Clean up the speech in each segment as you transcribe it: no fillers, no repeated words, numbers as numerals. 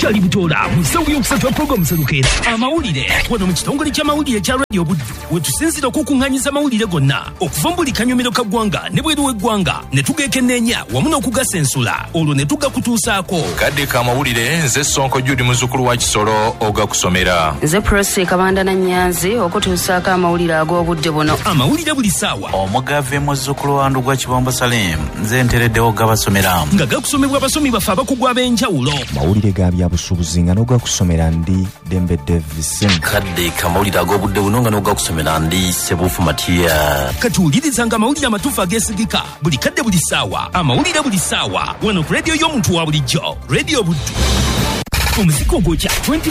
bukyali butola musawu yokusatu program serukera amawulire wano mu kitongole ky'amawulire kya Radio Buddu wetusinzira okukunganyiza amawulire gonna okuva mu buli kanyomero ka ggwanga ne bweru w'eggwanga ne tugekenneenya wamu n'okugasensula olwo ne tugakutuusaako kadde ka amawulire nze Sonko Judy muzzukulu wa Kisoro ogakusomera nze Prosi Kabanda na Nyanzi okutuusaako amawulire ag'obudde buno amawulire buli ssaawa omugave muzzukulu wa Ndugwa Kibombo Salim nze ntereddewo gabasomera nga gakusomebwa abasomi baffe abakugu ab'enjawulo mawulire ga byabusuubuzi nga n'ogakusomera ndi Dembe Davis kadde kamawulire ag'obudde buno nga n'ogakusomera ndi Sebufu Matia katuwulirizanga amawulire amatuufu ageesigika buli kadde buli ssaawa amawulire buli ssaawa wano ku rediyo y'omuntu wa bulijjo Radio Buddu omuziki ogwokya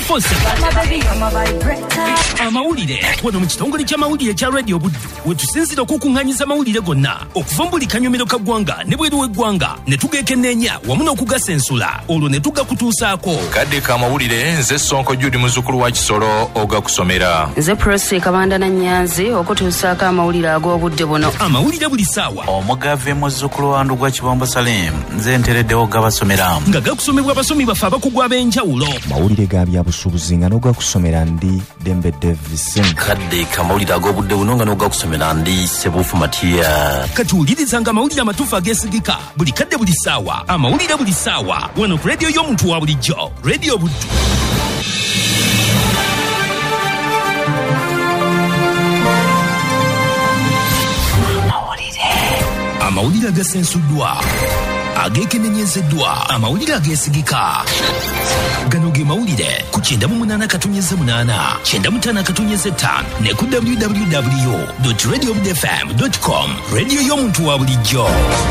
24/7 amawulire wano mu kitongole ky'amawulire kya Radio Buddu wetusinzira okukunganyiza amawulire gonna okuva mu buli kanyomero ka ggwanga ne bweru w'eggwanga ne tugekenneenya wamu n'okugasensula olwo ne tugakutuusaako kadde ka amawulire nze Sonko Judy muzzukulu wa Kisoro ogakusomera nze Prosi Kabanda na Nyanzi okutuusaako amawulire ag'obudde buno amawulire buli ssaawa omugave muzzukulu wa Ndugwa Kibombo Salim nze ntereddewo gabasomera nga gakusomebwa abasomi baffe abakugu ab'enjawulo mawulire ga byabusuubuzi nga n'ogakusomera ndi Dembe Davis kadde kamawulire ag'obudde buno nga n'ogakusomera ndi Sebufu Matia katuwulirizanga amawulire amatuufu ageesigika buli kadde buli ssaawa amawulire buli ssaawa wano ku rediyo y'omuntu wa bulijjo Radio Buddu amawulire agasensuddwa agekenenyezeddwa amawulire ageesigika gano ge mawulire ku 98.8 95.5 ne ku www.radiobudfm.com rediyo y'omuntu wa bulijjo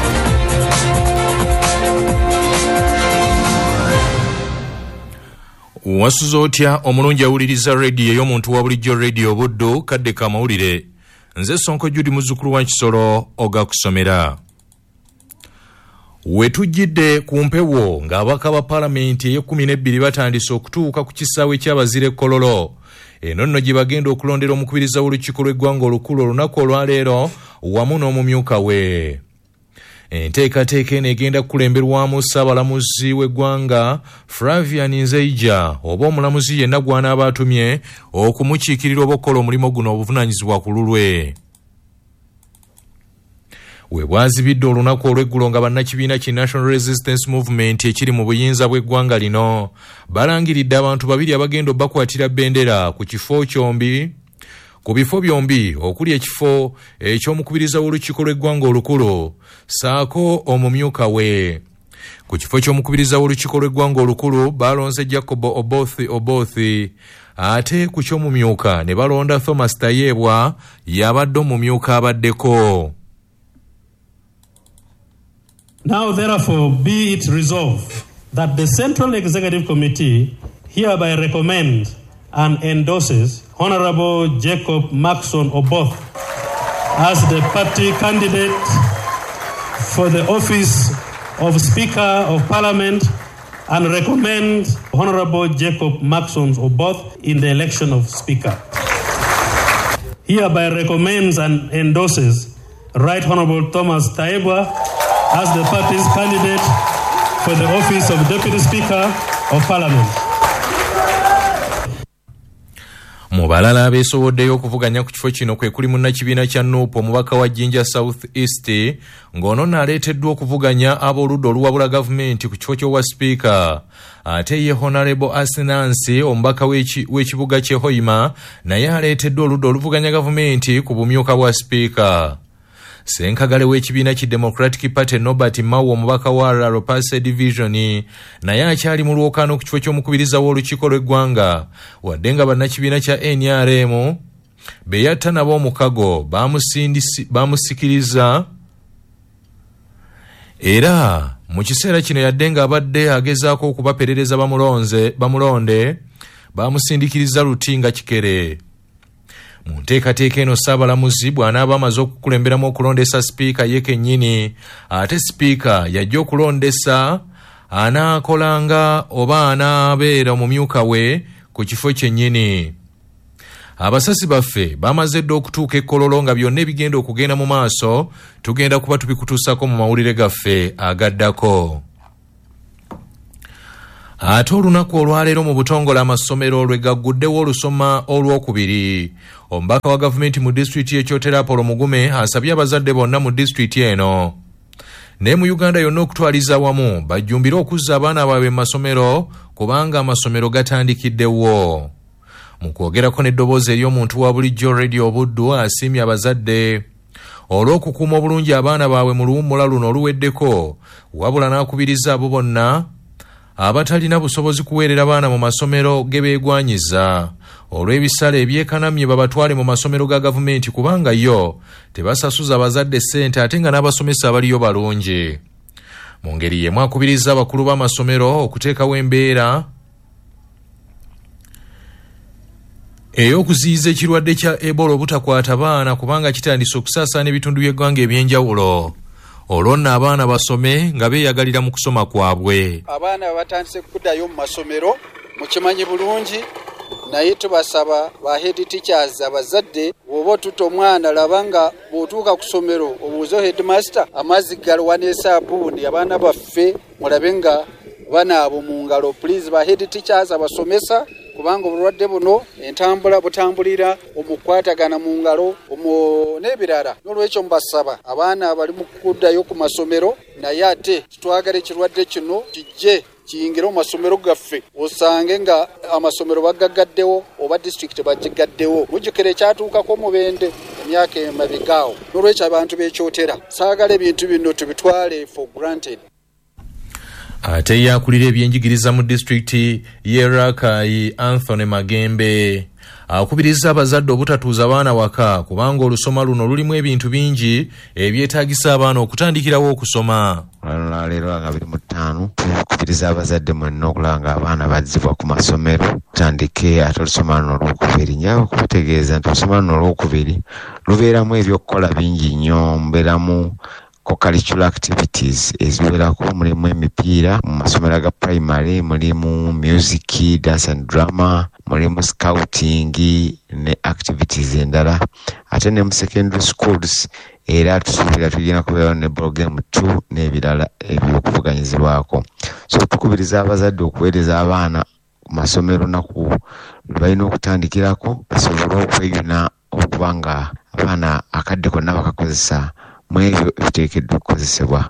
wasuza otya omulungi awuliriza rediyo y'omuntu wa bulijjo Radio Buddu kadde ka amawulire nze Sonko Judy muzzukulu wa Kisoro ogakusomera wetujjidde ku mpewo ng'abaka ba palamenti e12 batandise okutuuka ku kisaawe ky'abazire Kololo eno nno gye bagenda okulondera omukubiriza w'olukiiko lw'eggwanga olukulu olunaku olwaleero wamu n'omumyuka we enteekateeka eno egenda kukulemberwamu ssaabalamuzi w'eggwanga Flavian Nzeija oba omulamuzi yenna gw'anaaba atumye okumukiikirira oba okukola omulimu guno obuvunaanyizibwa ku lulwe we bwazibidde olunaku olw'eggulo nga bannakibiina ki National Resistance Movement ekiri mu buyinza bw'eggwanga lino balangiridde abantu babiri abagenda obbakwatira bendera ku kifo kyombi ku bifo byombi okuli ekifo eky'omukubiriza w'olukiiko lw'eggwanga olukulu saako omumyuka we ku kifo ky'omukubiriza w'olukiiko lw'eggwanga olukulu balonze Jacob Obothi ate ku ky'omumyuka ne balonda Thomas Tayebwa yabadde omumyuka abaddeko. Now, therefore, be it resolved that the Central Executive Committee hereby recommends and endorses Honorable Jacob Maxon Oboth as the party candidate for the office of Speaker of Parliament and recommends Honorable Jacob Maxon Oboth in the election of Speaker. Hereby recommends and endorses Right Honorable Thomas Tayebwa as the party's candidate for the office of Deputy Speaker of Parliament. Mu balala abeesoboddeyo okuvuganya ku kifo kino kwe kuli munnakibiina kya Nuupu omubaka wa Jinja South East ng'ono n'aleeteddwa okuvuganya ab'oludda oluwabula gavumenti ku kifo ky'obwa sipiika ate ye Honorable Asinansi omubaka w'ekibuga ky'e Hoima naye aleeteddwa oludda oluvuganya gavumenti ku bumyuka bwa sipiika. Senkagale w'ekibiina ki Democratic Party Norbert Mao omubaka wa Ropase Division naye akyali mu lwokaano ku kifo ky'omukubiriza w'olukiiko lw'eggwanga wadde nga bannakibiina kya NRM be yatta nabo omukago bamusikiriza era mu kiseera kino yadde nga abadde agezaako okubaperereza bamulonde bamusindikiriza lutinga kikere. Mu nteekateeka eno ssaabalamuzi bw'anaaba amaze okukulemberamu okulondesa sipiika ye kennyini ate sipiika yajja okulondesa anaakolanga oba anaabeera omumyuka we ku kifo kyennyini. Abasasi baffe bamaze dda okutuuka e Kololo nga byonna ebigenda okugenda mu maaso tugenda kuba tubikutuusako mu mawulire gaffe agaddako. Ate olunaku olwaleero mu butongole amasomero lwe gagguddewo olusoma olwokubiri. Omubaka wa gavumenti mu disitulikiti y'e Kyotera Apollo Mugume asabye abazadde bonna mu disitulikiti eno ne mu Uganda yonna okutwaliza wamu bajjumbire okuzza abaana baabwe mu masomero kubanga amasomero gatandikiddewo. Mu kwogerako n'eddoboozi ery'omuntu wa bulijjo Radio Buddu asiimye abazadde olw'okukuuma obulungi abaana baabwe mu luwummula luno oluweddeko, wabula n'akubiriza abo bonna abatalina busobozi kuweerera abaana mu masomero ge beegwanyiza olw'ebisale ebyekanamye babatwale mu masomero ga gavumenti kubanga yo tebasasuza abazadde ssente ate nga n'abasomesa abaliyo balungi. Mu ngeri y'emu akubiriza abakulu b'amasomero okuteekawo embeera ey'okuziyiza ekirwadde kya Ebola obutakwata baana kubanga kitandise okusaasaana ebitundu by'eggwanga eby'enjawulo. Olwonna abaana basome nga beeyagalira mu kusoma kwabwe. Abaana batandise kuddayo mu masomero mukimanyi bulungi, naye tubasaba ba head teachers abazadde bw'oba otuta omwana laba nga bw'otuuka ku ssomero obuuze headmaster amazzi galiwa n'esaabuuni abaana baffe mulabe nga banaabo mu ngalo. Please ba head teachers abasomesa kubanga obulwadde buno entambula butambulira omukwatagana mu ngalo n'ebirala. N'olwekyo mbasaba abaana abali mu kuddayo ku masomero naye ate kitwagala ekirwadde kino kijje kiyingire mu masomero gaffe osange nga amasomero bagagaddewo oba disitulikiti bagigaddewo. Mujjukire ekyatuukako Mubende emyaka emabegaawo. N'olwekyo abantu b'Ekyotera saagala ebintu bino tubitwale for granted. Ate yakulira ebyenjigiriza mu disitulikiti y'e Rakai Anthony Magembe akubiriza abazadde obutatuuza abaana waka kubanga olusoma luno lulimu ebintu bingi ebyetaagisa abaana okutandikirawo okusoma. Leero 25 tukubiriza abazadde mwenna okulaba nga abaana bazzibwa ku masomero tutandike ate olusoma luno olwokubiri. Nyawe okubategeeza nti olusoma luno olwokubiri lubeeramu ebyokukola bingi nnyo, mubeeramu co-curricular activities eziwerako, mulimu emipiira mu masomero ga primary, mulimu music, dance and drama, mulimu scouting ne activities endala. Ate ne mu secondary schools era tusuubira tugenda kubeerawo ne ball game 2 n'ebirala ebyokuvuganyizibwako. So tukubiriza abazadde okuweereza abaana ku masomero naku balina okutandikirako basobole okweyuna okuba nga abaana akadde konna bakakozesa mwebyo ebiteekeddwa okukozesebwa.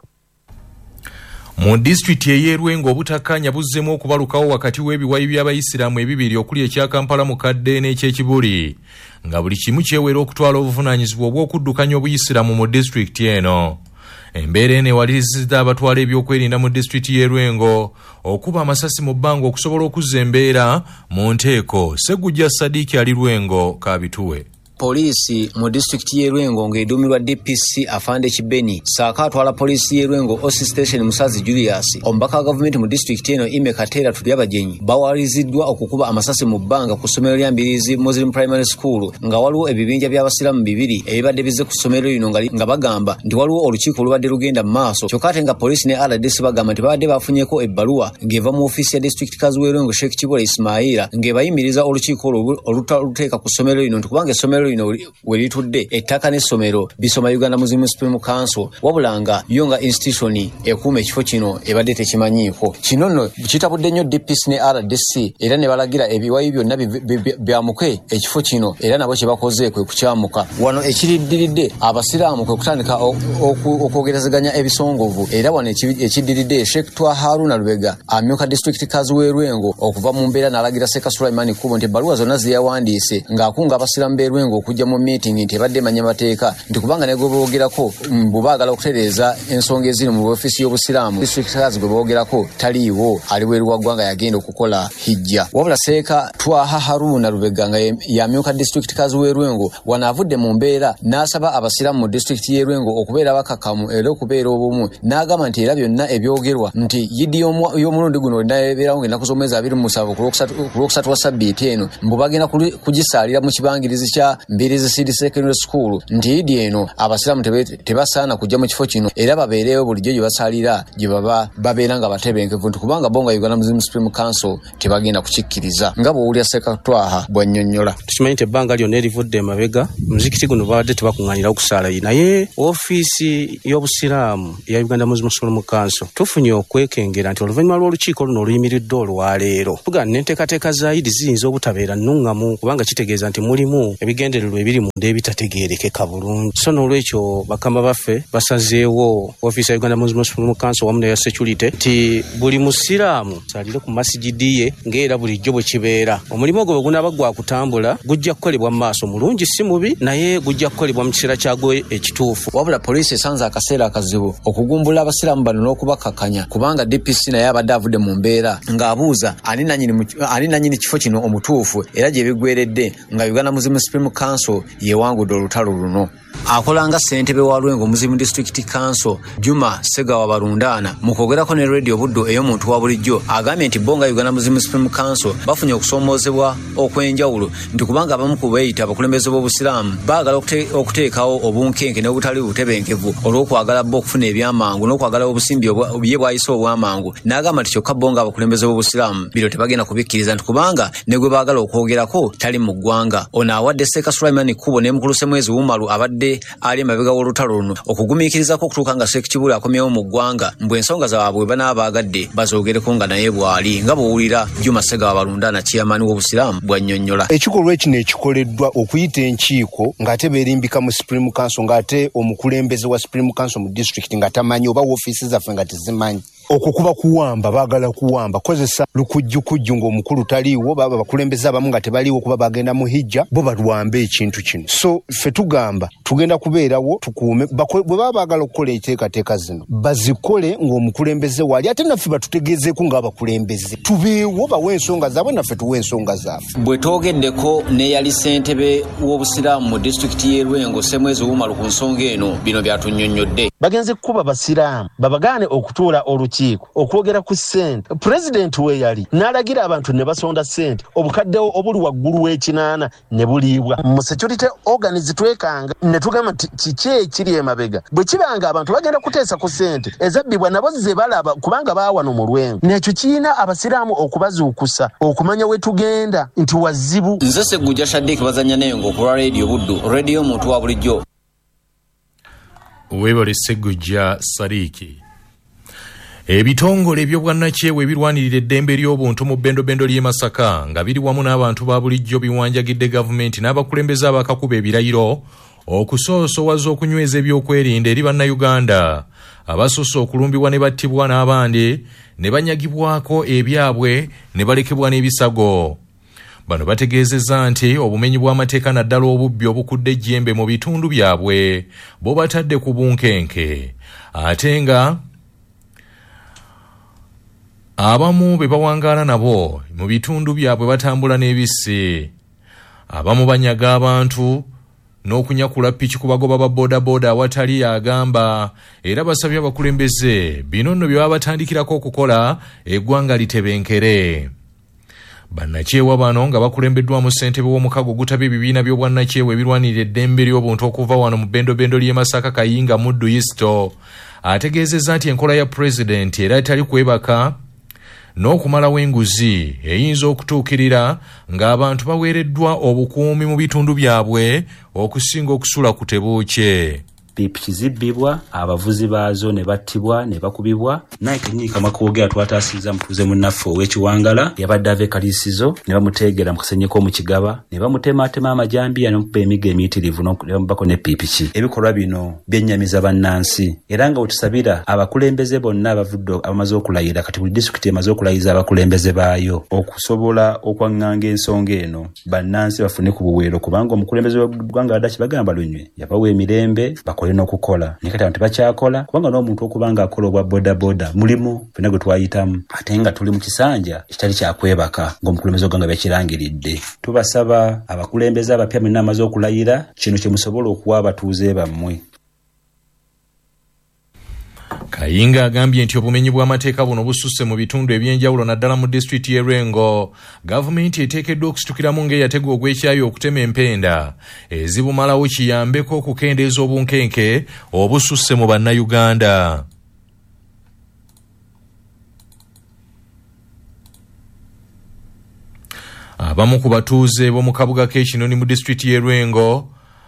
Mu disitulikiti y'e Lwengo obutakkaanya buzzemu okubalukawo wakati w'ebiwayi by'abayisiraamu ebibiri okuli ekya Kampala Mukadde n'eky'Ekibuli nga buli kimu kyewera okutwala obuvunaanyizibwa obw'okuddukanya obuyisiraamu mu disitulikiti eno. Embeera eno ewalirizza abatwala ebyokwerinda mu disitulikiti y'e Lwengo okuba amasasi mu bbanga okusobola okuzza embeera mu nteeko. Segujja Sadiiki ali Lwengo Kabituwe. Polisi mu disitulikiti y'e Lwengo ng'eduumirwa DPC Afande Kibeni saaka atwala polisi y'e Lwengo OC Station Musazi Julius. Omubaka wa gavumenti mu disitulikiti eno Ime Katera Tulyabajenyi bawaliziddwa okukuba amasasi mu bbanga ku ssomero lya Mbirizi Muslim Primary School nga waliwo ebibinja by'abasiraamu bibiri ebibadde bizze ku ssomero lino nga bagamba nti waliwo olukiiko olubadde lugenda mu maaso. Kyokka ate nga polisi ne RDC bagamba nti babadde bafunyeko ebbaluwa ng'eva mu ofiisi ya disitulikiti kazi w'e Lwengo Sheikh Kibola Ismaila ng'ebayimiriza olukiiko oluteeka ku ssomero lino nti kubanga essomero lino welitudde ettaka n'essomero bisoma Uganda Muslim Supreme Council wabulanga yo nga institution ekuuma ekifo kino ebadde tekimanyiiko. Kino nno kitabudde nnyo DPC ne RDC era ne balagira ebiwayi byonna byamuke ekifo kino era nabo kye bakoze kwe kukyamuka. Wano ekiriddiridde abasiraamu kwe kutandika okwogerezeganya ebisongovu era wano ekiddiridde Sheikh Twa Haruna Lubega amyuka disitulikiti kazi w'e Lwengo okuva mu mbeera n'alagira Seka Sulaiman Kubo nti ebbaluwa zonna ziyawandiise ng'akunga abasiraamu b'e Lwengo okujja mu meeting nti ebadde manya mateeka nti kubanga ne gwe boogerako bw'baagala okutereeza ensonga eziri mu ofiisi y'obusiraamu disitulikiti kazi gwe boogerako taliiwo ali bweru wa ggwanga yagenda okukola hijja. Wabula Seeka Twaha Haruna Lubega nga yamyuka disitulikiti kazi w'e Lwengo wanaavudde mu mbeera n'asaba abasiraamu mu disitulikiti y'e Lwengo okubeera bakakamu era okubeera obumu n'agamba nti era byonna ebyogerwa nti yiddi y'omulundi guno nabeerawo ng'ennaku z'omwezi 27 ku lwokusatu wa sabbiiti eno mbu bagenda kugisaalira mu kibangirizi kya Mbirizi City Secondary School nti idi eno abasiramu tebasaana kujja mu kifo kino era babeereyo bulijjo gye basalira gye baba babeera nga batebenkevu nti kubanga bonga Uganda Muslim Supreme Council tebagenda kukikkiriza nga bw'owulira Sekatwaha bw'annyonnyola. Tukimanyi nti ebbanga lyonna erivudde emabega muzikiti guno babadde tebakuŋŋaanira okusaala naye ofiisi y'obusiraamu eya Uganda Muslim Supreme Council tufunye okwekengera nti oluvannyuma lw'olukiiko luno oluyimiridde olwaleero tuga n'enteekateeka za Idi ziyinza obutabeera nnungamu kubanga kitegeeza nti mulimu ebigendererwa ebiri munda ebitategeerekeka bulungi. So n'olwekyo bakama baffe basazeewo ofiisi ya Uganda Muslim Supreme Council wamu n'eya security nti buli musiraamu salire ku masigidi ye ng'era bulijjo bwe kibeera. Omulimu ogwo bwe gunaaba gwa kutambula gujja kukolebwa mu maaso mulungi si mubi naye gujja kukolebwa mu kiseera kyagwo ekituufu. Wabula poliisi esanze akaseera akazibu okugumbula abasiraamu bano n'okubakakanya kubanga DPC naye abadde avudde mu mbeera ng'abuuza ani nannyini kifo kino omutuufu era gye bigweredde nga Uganda Muslim Supreme Council yeewangudde olutalo luno. Akolanga ssentebe wa Lwengo Muslim District Council Juma Segawa Barundaana mu kwogerako ne Radio Buddo ey'omuntu wa bulijjo agambye nti bonga Uganda Muslim Supreme Council bafunye okusoomoozebwa okwenjawulo nti kubanga abamu ku beeyita abakulembeze b'obusiraamu baagala okuteekawo obunkenke n'obutali butebenkevu olw'okwagala bo okufuna ebyamangu n'okwagala obusimbi bye bwayise obwamangu n'agamba nti kyokka bonga abakulembeze b'obusiraamu biro tebagenda kubikkiriza nti kubanga ne gwe baagala okwogerako tali mu ggwanga. Ono awadde Seeka Sulaiman Kubo ne Mukuluse Mwezi Wumalu abadde ali emabega w'olutalo luno okugumiikirizako okutuuka nga Ssekibuli akomyewo mu ggwanga mbwe ensonga zaabwe banaaba baagadde bazoogereko nga naye bw'ali nga bw'owulira Juma Segawa Barundaana chairman w'obusiraamu bw'annyonnyola. Ekikolwa ekino ekikoleddwa okuyita enkiiko ng'ate beerimbika mu Supreme Council ng'ate omukulembeze wa Supreme Council mu district nga tamanyi oba woofiisi zaffe nga tezimanyi. Okwo kuba kuwamba baagala kuwamba kozesa lukujjukujju ng'omukulu taliiwo baba bakulembeza abamu nga tebaliiwo kuba bagenda mu hijja bo balwambe ekintu kino. So ffe tugamba tugenda kubeerawo tukuume bwe baba baagala okukola enteekateeka zino bazikole ng'omukulembeze waali ate naffe batutegeezeeko ng'abakulembeze tubeewo bawe ensonga zaabwe naffe tuwe ensonga zaffe. Bwe twogeddeko n'eyali ssentebe w'obusiraamu mu disitulikiti y'e Lwengo Semwezi Wumalu ku nsonga eno bino byatunnyonnyodde. Bagenze kukuba basiraamu babagaane okutuula olukiiko okwogera ku ssente. Pulezidenti we yali n'alagira abantu ne basonda ssente obukaddewo obuli waggulu w'ekinaana ne buliibwa. Mu security organs twekanga ne tugamba kiki ekiri emabega bwe kibanga abantu bagenda kuteesa ku ssente ezabbibwa nabo ze balaba kubanga baawano mu Lwengo. Nekyo kiina abasiraamu okubazuukusa okumanya we tugenda nti wazibu. Nze Sseggujja Shaddick bazanya nengo okulwa Radio Buddo Radio omuntu wa bulijjo. Weebale Sseggujja Sadiiki. Ebitongole eby'obwannakyewa ebirwanirira eddembe ly'obuntu mu bbendobendo ly'e Masaka nga biri wamu n'abantu ba bulijjo biwanjagidde gavumenti n'abakulembeze abakakuba ebirayiro okusoosowaza okunyweza ebyokwerinda eri bannayuganda abasoose okulumbibwa ne battibwa n'abandi ne banyagibwako ebyabwe ne balekebwa n'ebisago. Bano bategeezezza nti obumenyi bw'amateeka naddala obubbi obukudde ejjembe mu bitundu byabwe bo batadde ku bunkenke ate nga abamu be bawangaala nabo mu bitundu byabwe batambula n'ebisse. Abamu banyaga abantu n'okunyakula ppiki ku bagoba ba bodaboda awatali agamba era basabye abakulembeze bino nno bye baba batandikirako okukola eggwanga litebenkere. Bannakyewa bano nga bakulembeddwamu ssentebe w'omukago ogutabye ebibiina by'obwannakyewa ebirwanirira eddembe ly'obuntu okuva wano mu bbendobendo ly'e Masaka Kayinga Muddu Isto ategeezezza nti enkola ya pulezidenti era etali kwebaka n'okumalawo enguzi eyinza okutuukirira ng'abantu baweereddwa obukuumi mu bitundu byabwe okusinga okusula ku tebuukye. Pikipiki zibbibwa abavuzi baazo ne battibwa ne bakubibwa. Naye kenyini Kamakoogera twataasizza mutuuze munnaffe ow'Ekiwangala yabadde ava ekaliisizo ne bamuteegera mu kasenyi k'omu Kigaba ne bamutemaatema amajambiya n'omukuba emigo emiyitirivu ne bamubako ne pikipiki. Ebikolwa bino byennyamiza bannansi era nga wetusabira abakulembeze bonna abavudde abamaze okulayira kati buli disitulikiti emaze okulayiza abakulembeze baayo okusobola okwaŋŋanga ensonga eno bannansi bafune ku buweero kubanga omukulembeze w'eggwanga Adachi bagamba lunywe yabawa emirembe olina okukola naye kati abantu tebakyakola kubanga n'omuntu okubanga akola obwa bodaboda mulimu fena gwe twayitamu ate nga tuli mu kisanja ekitali kyakwebaka ng'omukulembeze oganga byakirangiridde. Tubasaba abakulembeze abapya mwenna amaze okulayira kino kye musobola okuwa abatuuze bammwe. Kayinga agambye nti obumenyi bw'amateeka buno bususse mu bitundu ebyenjawulo naddala mu disitulikiti y'e Lwengo. Gavumenti eteekeddwa okusitukiramu ng'eyatega ogw'ekyayi okutema empenda ezibumalawo kiyambeko okukendeeza obunkenke obususse mu bannayuganda. Abamu ku batuuze b'omu kabuga k'Ekinoni mu disitulikiti y'e Lwengo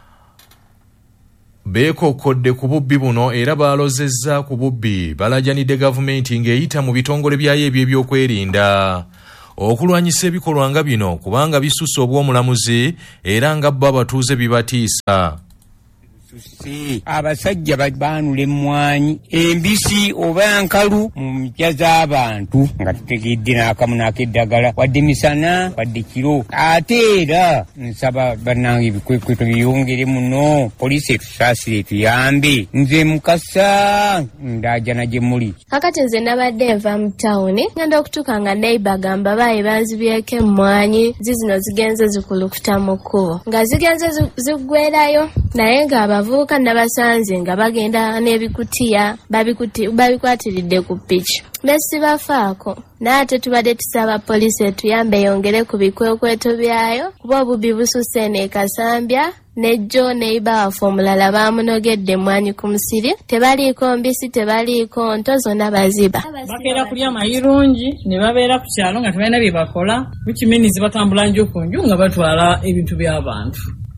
beekokkodde ku bubbi buno era baalozezza ku bubbi balajanidde gavumenti ng'eyita mu bitongole byayo eby'ebyokwerinda okulwanyisa ebikolwa nga bino kubanga bisusse obw'omulamuzi era nga bo abatuuze bibatiisa. Abasajja baanula emmwanyi embisi oba nkalu mu mpya z'abantu nga tutegedde n'akamu n'akeddagala wadde misana wadde kiro. Ate era nsaba bannange ebikwekweto byeyongere muno, poliisi etusaasire tuyambe. Nze Mukasa ndaajana gye muli. Kakati nze nabadde nva mu tawuni ngenda okutuuka nga neighbour gamba baayi banzibyeko emmwanyi zizino zigenze zikulukuta mu kkubo nga zigenze ziggwerayo naye ng'abavubuka nabasanze nga bagenda n'ebikutiya babikwatiridde ku piki besibafaako. Naate tubadde tusaba poliisi etuyambe yongere ku bikwekweto byayo kuba obubbi bususse ne Kasambya nejjo neighbour waffe omulala baamunogedde emmwanyi ku musiri, tebaliiko mbisi tebaliiko nto zonna baziba. Bakeera kulya mayirungi ne babeera ku kyalo nga tebalina bye bakola bikiminizi batambula nju ku nju nga batwala ebintu by'abantu.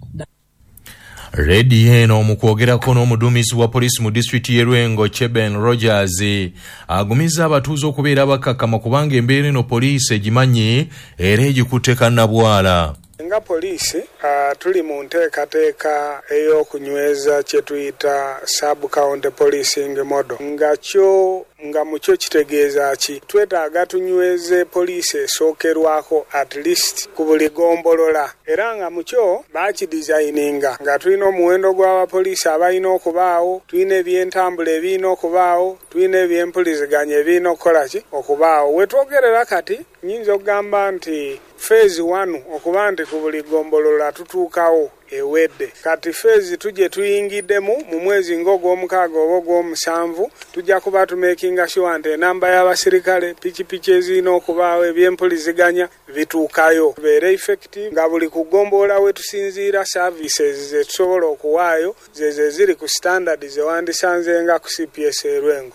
Redi eno mu kwogerako n'omuduumizi wa poliisi mu disitulikiti y'e Lwengo Cheben Rogers agumiza abatuuze okubeera abakkakama kubanga embeera eno poliisi egimanyi era egikutte kannabwala. Nga poliisi tuli mu nteekateeka ey'okunyweza kye tuyita sub-county policing model nga mukyo kitegeeza ki twetaaga tunyweze poliisi esookerwako at least ku buli gombolola era nga mukyo baakidizayininga nga tulina omuwendo gw'abapoliisi abalina okubaawo, tulina ebyentambula ebirina okubaawo, tulina ebyempuliziganya ebirina okukolaki okubaawo. Wetwogerera kati nyinza okugamba nti phase 1 okuba nti ku buli gombolola tutuukawo ewedde. Kati phase tuje tuyingiddemu mu mwezi ng'ogw'omukaaga oba ogw'omusanvu tujja kuba tumekinga sure nti enamba y'abasirikale pikipiki ezirina okubaawo ebyempuliziganya bituukayo beere effective nga buli kugomboola we tusinziira services ze tusobola okuwaayo ze ziri ku standard ze wandisanze nga ku CPS e Lwengo.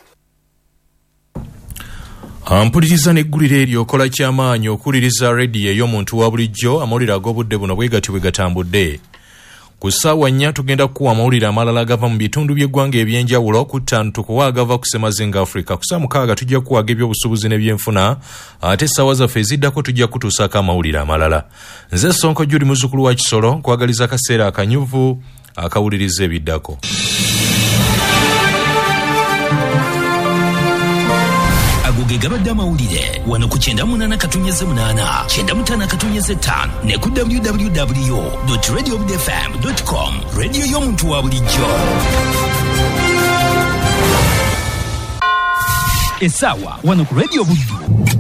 Ampuliriza n'eggulire eryo okola ky'amaanyi okuwuliriza rediyo ey'omuntu wa bulijjo amawulire ag'obudde buno bwe gati bwe gatambudde. Ku ssaawa 4 tugenda kukuwa amawulire amalala agava mu bitundu by'eggwanga ebyenjawulo, ku 5 tukuwa agava ku Semazinga Africa, ku 6 tujja kukuwaga eby'obusuubuzi n'ebyenfuna, ate essaawa zaffe eziddako tujja kutuusaako amawulire amalala. Nze Sonko Judy muzzukulu wa Kisolo nkwagaliza akaseera akanyuvu akawuliriza ebiddako. Gabadde amawulire wano ku 98.8 95 ne ku www.radiobudfm.com radio y'omuntu wa bulijjo. Essaawa wano ku Radio Buddu.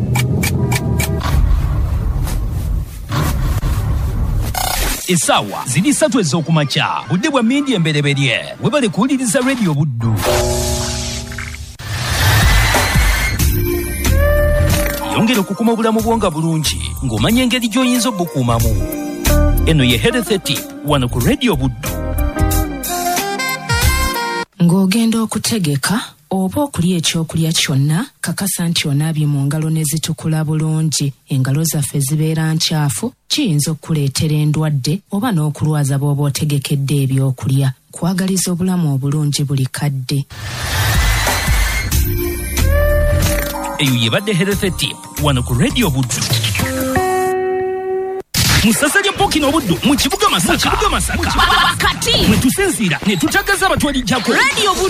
Essaawa ziri 3 ez'okumakya budde bwa mmindi embereberye webale kuwuliriza Radio Buddu. Yongera okukuma obulamu bwonga bulungi ng'omanya engeri gy'oyinza obukuumamu. Eno ye Health Tip wano ku Radio Buddu. Ng'ogenda okutegeka oba okulya ekyokulya kyonna, kakasa nti onaabye mu ngalo ne zitukula bulungi. Engalo zaffe zibeera nkyafu, kiyinza okukuleetera endwadde oba n'okulwaza bw'oba otegekedde ebyokulya. Kwagaliza obulamu obulungi buli kadde. Eyo yebadde Health Tip wano ku Radio Buddu. Musasa lya Pokino Buddu mu kibuga Masaka. Kati mwe tusinziira ne tutagaza abatwalijjako Radio Buddu.